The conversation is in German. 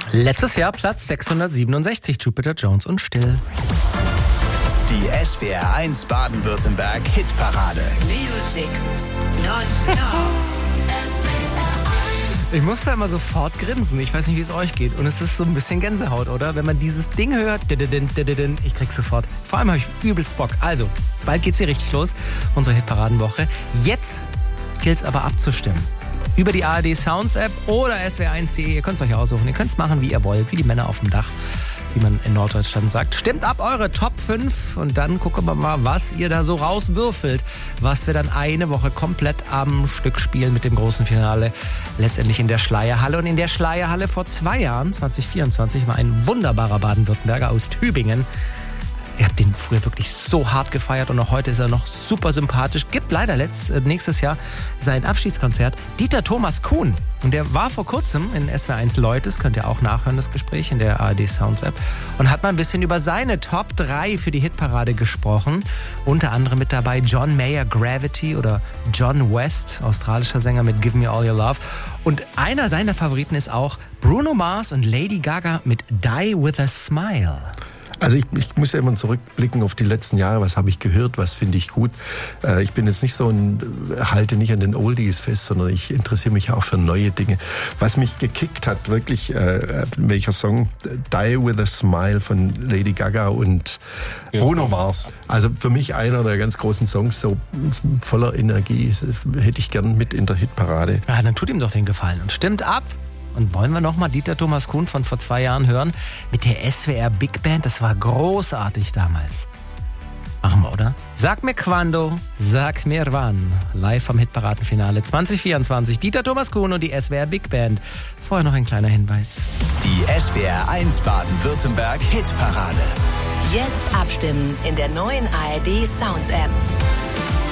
Letztes Jahr Platz 667, Jupiter Jones und Still. Die SWR 1 Baden-Württemberg Hitparade. Music nonstop. Ich muss da immer sofort grinsen. Ich weiß nicht, wie es euch geht. Und es ist so ein bisschen Gänsehaut, oder? Wenn man dieses Ding hört, ich krieg's sofort. Vor allem habe ich übelst Bock. Also, bald geht's hier richtig los, unsere Hitparadenwoche. Jetzt gilt's aber abzustimmen. Über die ARD Sounds App oder swr1.de. Ihr könnt es euch aussuchen. Ihr könnt es machen, wie ihr wollt. Wie die Männer auf dem Dach, wie man in Norddeutschland sagt. Stimmt ab eure Top 5 und dann gucken wir mal, was ihr da so rauswürfelt. Was wir dann eine Woche komplett am Stück spielen mit dem großen Finale. Letztendlich in der Schleierhalle. Und in der Schleierhalle vor 2 Jahren, 2024, war ein wunderbarer Baden-Württemberger aus Tübingen. Ihr habt den früher wirklich so hart gefeiert und auch heute ist er noch super sympathisch. Gibt leider nächstes Jahr sein Abschiedskonzert. Dieter Thomas Kuhn. Und der war vor kurzem in SWR1 Leutes, könnt ihr auch nachhören, das Gespräch in der ARD Sounds App. Und hat mal ein bisschen über seine Top 3 für die Hitparade gesprochen. Unter anderem mit dabei John Mayer, Gravity oder John West, australischer Sänger mit Give Me All Your Love. Und einer seiner Favoriten ist auch Bruno Mars und Lady Gaga mit Die With A Smile. Also ich muss ja immer zurückblicken auf die letzten Jahre. Was habe ich gehört? Was finde ich gut? Ich bin jetzt nicht halte nicht an den Oldies fest, sondern ich interessiere mich auch für neue Dinge. Was mich gekickt hat, wirklich, welcher Song? Die With A Smile von Lady Gaga und Bruno Mars. Also für mich einer der ganz großen Songs, so voller Energie, hätte ich gern mit in der Hitparade. Ja, dann tut ihm doch den Gefallen und stimmt ab. Und wollen wir nochmal Dieter Thomas Kuhn von vor 2 Jahren hören mit der SWR Big Band? Das war großartig damals. Machen wir, oder? Sag mir quando, sag mir wann. Live vom Hitparadenfinale 2024. Dieter Thomas Kuhn und die SWR Big Band. Vorher noch ein kleiner Hinweis. Die SWR 1 Baden-Württemberg Hitparade. Jetzt abstimmen in der neuen ARD Sounds App.